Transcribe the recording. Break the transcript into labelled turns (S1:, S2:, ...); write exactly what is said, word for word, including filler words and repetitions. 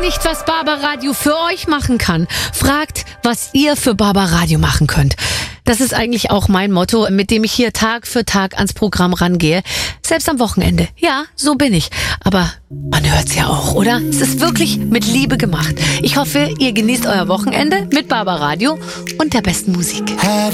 S1: nicht, was Barbaradio für euch machen kann. Fragt, was ihr für Barbaradio machen könnt. Das ist eigentlich auch mein Motto, mit dem ich hier Tag für Tag ans Programm rangehe. Selbst am Wochenende. Ja, so bin ich. Aber man hört's ja auch, oder? Es ist wirklich mit Liebe gemacht. Ich hoffe, ihr genießt euer Wochenende mit Barbaradio und der besten Musik.
S2: Had